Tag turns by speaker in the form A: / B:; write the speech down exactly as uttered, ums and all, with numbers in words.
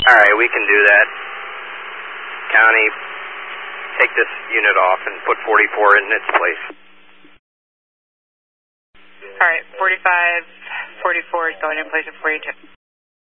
A: All right, we can do that. County, take this unit off and put forty-four in its place.
B: All right, forty-five, forty-four is going in place of forty-two.